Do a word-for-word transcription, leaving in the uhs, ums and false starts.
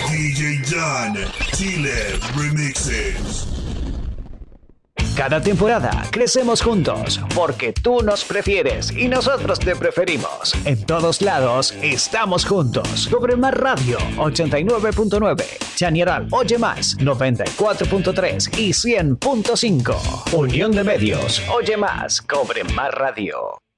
D J Jan, Chile Remixes. Cada temporada crecemos juntos porque tú nos prefieres y nosotros te preferimos. En todos lados estamos juntos. Cobre Más Radio ochenta y nueve punto nueve, Chañaral Oye Más noventa y cuatro punto tres y cien punto cinco. Unión de Medios, Oye Más, Cobre Más Radio.